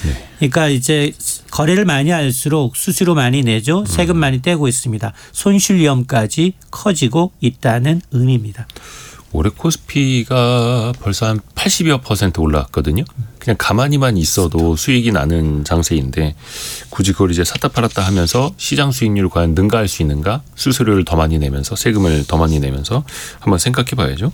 그러니까 이제 거래를 많이 할수록 수수료 많이 내죠. 세금 많이 떼고 있습니다. 손실 위험까지 커지고 있다는 의미입니다. 올해 코스피가 벌써 한 80여% 올랐거든요. 그냥 가만히만 있어도 수익이 나는 장세인데 굳이 그걸 이제 샀다 팔았다 하면서 시장 수익률을 과연 능가할 수 있는가? 수수료를 더 많이 내면서 세금을 더 많이 내면서 한번 생각해 봐야죠.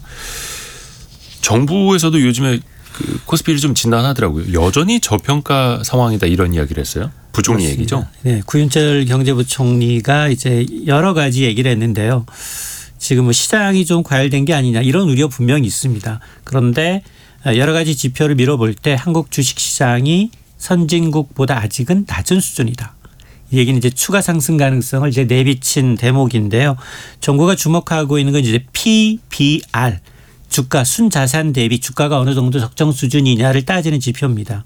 정부에서도 요즘에 그 코스피를 좀 진단하더라고요. 여전히 저평가 상황이다 이런 이야기를 했어요. 부총리 그렇습니다. 얘기죠. 네, 구윤철 경제부총리가 이제 여러 가지 얘기를 했는데요. 지금 뭐 시장이 좀 과열된 게 아니냐 이런 우려 분명히 있습니다. 그런데 여러 가지 지표를 밀어볼 때 한국 주식시장이 선진국보다 아직은 낮은 수준이다. 이 얘기는 이제 추가 상승 가능성을 이제 내비친 대목인데요. 정부가 주목하고 있는 건 이제 PBR, 주가 순자산 대비 주가가 어느 정도 적정 수준이냐를 따지는 지표입니다.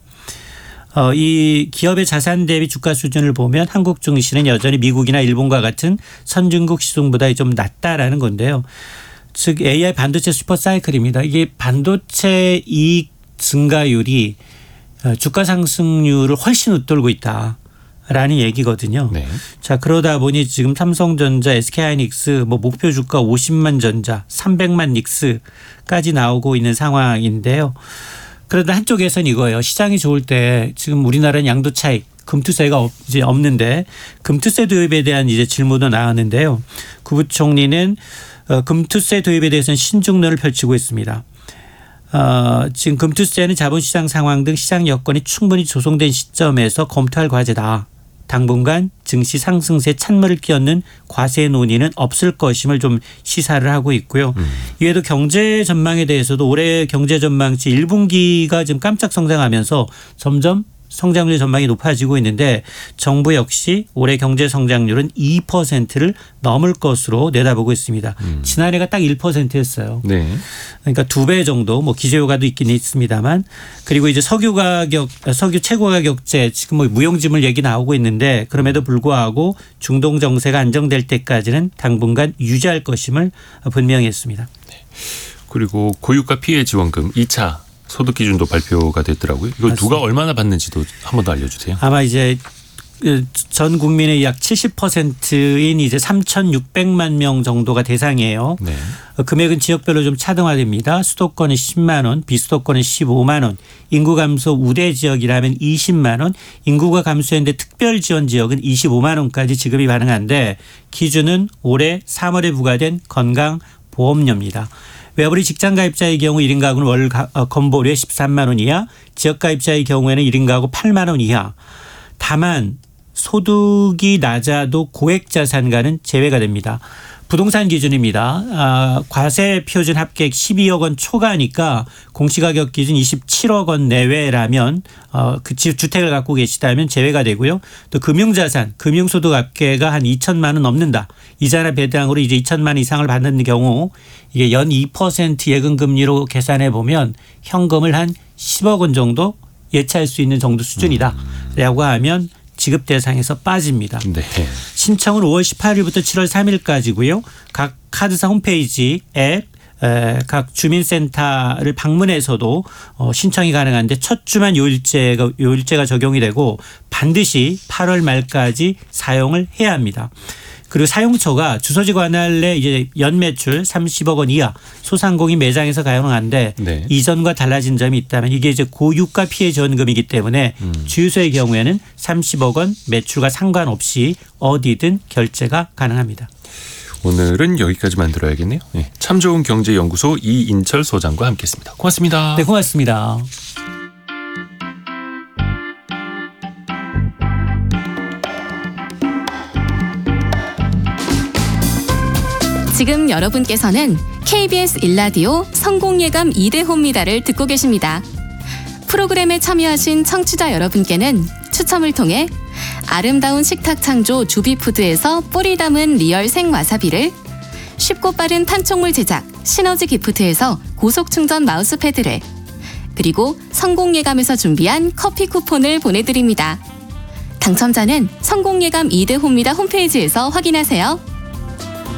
이 기업의 자산 대비 주가 수준을 보면 한국 증시는 여전히 미국이나 일본과 같은 선진국 시중보다 좀 낮다라는 건데요. 즉 AI 반도체 슈퍼사이클입니다. 이게 반도체 이익 증가율이 주가 상승률을 훨씬 웃돌고 있다라는 얘기거든요. 네. 자, 그러다 보니 지금 삼성전자, SK하이닉스 목표 주가 50만 전자, 300만 닉스까지 나오고 있는 상황인데요. 그런데 한쪽에서는 이거예요. 시장이 좋을 때 지금 우리나라는 양도 차익, 금투세가 이제 없는데 금투세 도입에 대한 이제 질문도 나왔는데요. 국무총리는 금투세 도입에 대해서는 신중론을 펼치고 있습니다. 지금 금투세는 자본시장 상황 등 시장 여건이 충분히 조성된 시점에서 검토할 과제다. 당분간 증시 상승세 찬물을 끼얹는 과세 논의는 없을 것임을 좀 시사를 하고 있고요. 이외에도 경제 전망에 대해서도 올해 경제 전망치 1분기가 지금 깜짝 성장하면서 점점 성장률 전망이 높아지고 있는데 정부 역시 올해 경제 성장률은 2%를 넘을 것으로 내다보고 있습니다. 지난해가 딱 1%였어요. 네. 그러니까 2배 정도 기저효과도 있긴 있습니다만 그리고 이제 석유 최고 가격제 지금 무용지물 얘기 나오고 있는데 그럼에도 불구하고 중동 정세가 안정될 때까지는 당분간 유지할 것임을 분명히 했습니다. 네. 그리고 고유가 피해 지원금 2차 소득 기준도 발표가 됐더라고요. 이걸 누가 얼마나 받는지도 한 번 더 알려주세요. 아마 이제 전 국민의 약 70%인 이제 3,600만 명 정도가 대상이에요. 네. 금액은 지역별로 좀 차등화됩니다. 수도권은 10만 원, 비수도권은 15만 원, 인구 감소 우대 지역이라면 20만 원, 인구가 감소했는데 특별 지원 지역은 25만 원까지 지급이 가능한데 기준은 올해 3월에 부과된 건강보험료입니다. 외벌이 직장 가입자의 경우 1인 가구는 월 건보료에 13만 원 이하, 지역 가입자의 경우에는 1인 가구 8만 원 이하. 다만 소득이 낮아도 고액 자산가는 제외가 됩니다. 부동산 기준입니다. 과세 표준 합계 12억 원 초과니까 공시가격 기준 27억 원 내외라면 그 주택을 갖고 계시다면 제외가 되고요. 또 금융자산, 금융소득 합계가 한 2천만 원 넘는다. 이자나 배당으로 이제 2천만 원 이상을 받는 경우 이게 연 2% 예금금리로 계산해 보면 현금을 한 10억 원 정도 예치할 수 있는 정도 수준이다라고 하면 지급 대상에서 빠집니다. 네. 신청은 5월 18일부터 7월 3일까지고요. 각 카드사 홈페이지 앱, 각 주민센터를 방문해서도 신청이 가능한데 첫 주만 요일제가 적용이 되고 반드시 8월 말까지 사용을 해야 합니다. 그리고 사용처가 주소지 관할 내 이제 연매출 30억 원 이하 소상공인 매장에서 가능한데 네. 이전과 달라진 점이 있다면 이게 이제 고유가 피해 지원금이기 때문에 주유소의 경우에는 30억 원 매출과 상관없이 어디든 결제가 가능합니다. 오늘은 여기까지만 들어야겠네요. 네. 참 좋은 경제연구소 이인철 소장과 함께했습니다. 고맙습니다. 네, 고맙습니다. 지금 여러분께서는 KBS 1라디오 성공예감 2대 홈미다를 듣고 계십니다. 프로그램에 참여하신 청취자 여러분께는 추첨을 통해 아름다운 식탁 창조 주비푸드에서 뿌리 담은 리얼 생와사비를, 쉽고 빠른 판촉물 제작 시너지 기프트에서 고속충전 마우스패드를, 그리고 성공예감에서 준비한 커피 쿠폰을 보내드립니다. 당첨자는 성공예감 2대 홈미다 홈페이지에서 확인하세요.